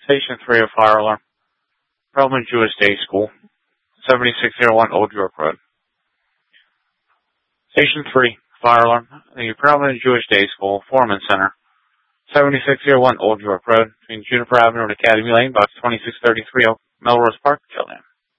Station 3 of Fire Alarm. Perelman Jewish Day School, 7601 Old York Road. Station 3, Fire Alarm. The Perelman Jewish Day School, Foreman Center, 7601 Old York Road, between Juniper Avenue and Academy Lane, box 2633, Melrose Park, Gillingham.